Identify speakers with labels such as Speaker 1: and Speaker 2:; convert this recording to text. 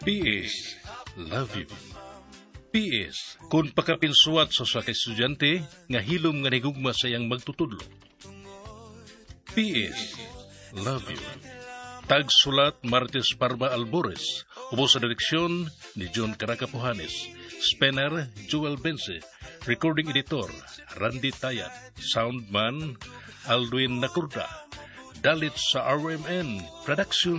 Speaker 1: PS, love you. PS, kung pakapinsuat sa ka estudyante, nga hilom nga nigugma sayang magtutudlo. PS, love you. Tagsulat Martes Parma Albores, ubos sa direksyon ni John Caracapuhanes, Spanner Joel Bense, recording editor Randy Tayat, soundman Alduin Nakurda, dalit sa RMN Production.